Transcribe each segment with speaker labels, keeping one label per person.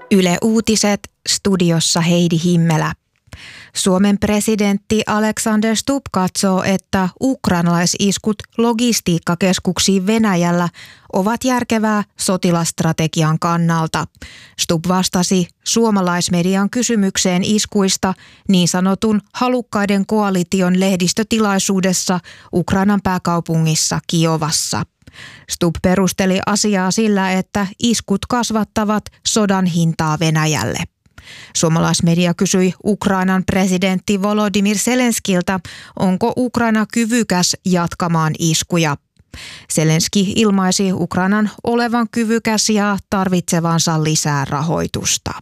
Speaker 1: Yle Uutiset, studiossa Heidi Himmelä. Suomen presidentti Alexander Stubb katsoo, että ukrainalaisiskut logistiikkakeskuksiin Venäjällä ovat järkevää sotilastrategian kannalta. Stubb vastasi suomalaismedian kysymykseen iskuista niin sanotun halukkaiden koalition lehdistötilaisuudessa Ukrainan pääkaupungissa Kiovassa. Stubb perusteli asiaa sillä, että iskut kasvattavat sodan hintaa Venäjälle. Suomalaismedia kysyi Ukrainan presidentti Volodymyr Zelenskiltä, onko Ukraina kyvykäs jatkamaan iskuja. Zelenski ilmaisi Ukrainan olevan kyvykäs ja tarvitsevansa lisää rahoitusta.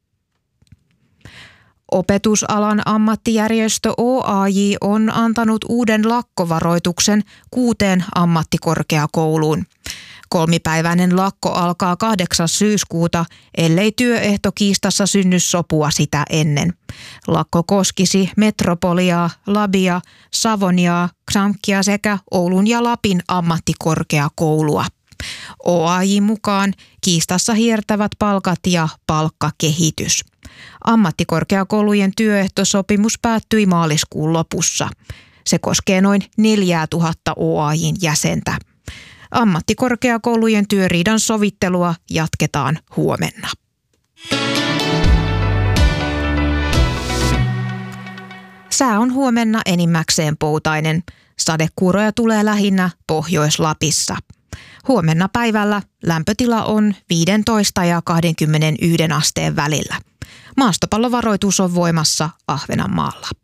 Speaker 1: Opetusalan ammattijärjestö OAJ on antanut uuden lakkovaroituksen 6 ammattikorkeakouluun. 3-päiväinen lakko alkaa 8. syyskuuta, ellei työehtokiistassa synny sopua sitä ennen. Lakko koskisi Metropoliaa, Labia, Savoniaa, XAMKia sekä Oulun ja Lapin ammattikorkeakoulua. OAJ mukaan kiistassa hiertävät palkat ja palkkakehitys. Ammattikorkeakoulujen työehtosopimus päättyi maaliskuun lopussa. Se koskee noin 4000 OAJ:n jäsentä. Ammattikorkeakoulujen työriidan sovittelua jatketaan huomenna. Sää on huomenna enimmäkseen poutainen. Sadekuuroja tulee lähinnä Pohjois-Lapissa. Huomenna päivällä lämpötila on 15 ja 21 asteen välillä. Maastopallovaroitus on voimassa Ahvenanmaalla.